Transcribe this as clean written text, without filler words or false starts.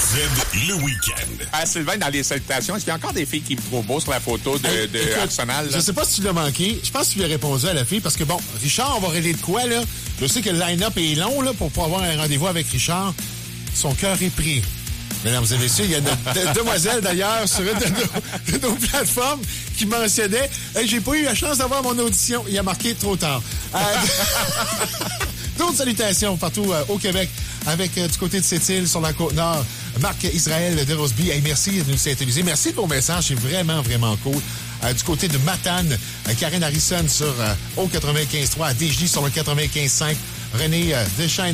Z, le week-end. Sylvain, dans les salutations, est-ce qu'il y a encore des filles qui me trouvent beau sur la photo de Écoute, Arsenal? Je sais pas si tu l'as manqué. Je pense que tu lui as répondu à la fille parce que, bon, Richard, on va régler de quoi, là? Je sais que le line-up est long, là, pour pouvoir avoir un rendez-vous avec Richard. Son cœur est pris. Mesdames et messieurs, il y a une demoiselle, d'ailleurs, sur une de nos plateformes qui mentionnait hey, « J'ai pas eu la chance d'avoir mon audition. » Il a marqué trop tard. D'autres salutations partout au Québec, avec du côté de Sept-Îles, sur la Côte-Nord, Marc-Israël de Roseby. Hey, merci de nous synthétiser. Merci de vos messages, c'est vraiment, vraiment cool. Du côté de Matane, Karen Harrison sur au 95.3, DJ sur le 95.5, René Deschaines